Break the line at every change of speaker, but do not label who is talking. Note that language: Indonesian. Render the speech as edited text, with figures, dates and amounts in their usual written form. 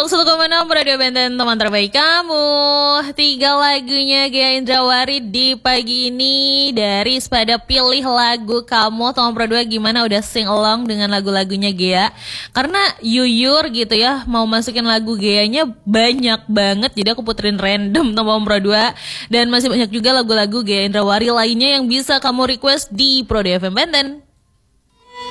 101,6 Radio Benten, teman terbaik kamu. 3 lagunya Gea Indrawari di pagi ini. Dari pada pilih lagu kamu, teman Pro 2 gimana, udah sing along dengan lagu-lagunya Gea? Karena Yuyur gitu ya, mau masukin lagu Geanya banyak banget, jadi aku puterin random teman Pro 2. Dan masih banyak juga lagu-lagu Gea Indrawari lainnya yang bisa kamu request di Pro 2 FM Benten.